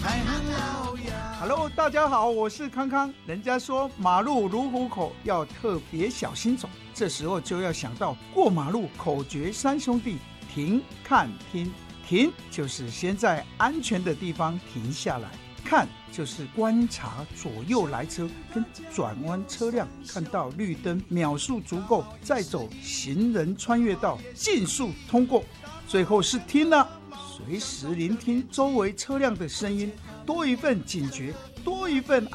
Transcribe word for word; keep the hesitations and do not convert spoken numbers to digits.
Hello， 大家好，我是康康。人家说马路如虎口，要特别小心走。这时候就要想到过马路口诀三兄弟：停、看、听。停就是先在安全的地方停下来，看就是观察左右来车跟转弯车辆，看到绿灯秒数足够，再走行人穿越道，尽速通过。最后是听了，随时聆听周围车辆的声音，多一份警觉，多一份